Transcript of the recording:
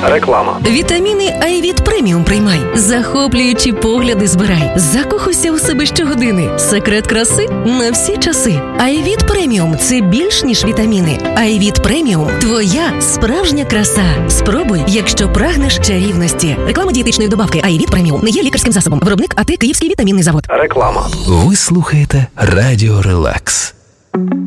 Реклама. Вітаміни Айвіт Преміум приймай. Захоплюючі погляди збирай. Закохуйся у себе щогодини. Секрет краси на всі часи. Айвіт Преміум – це більш ніж вітаміни. Айвіт Преміум – твоя справжня краса. Спробуй, якщо прагнеш чарівності. Реклама дієтичної добавки Айвіт Преміум не є лікарським засобом. Виробник АТ Київський вітамінний завод. Реклама. Ви слухаєте Радіо Релакс.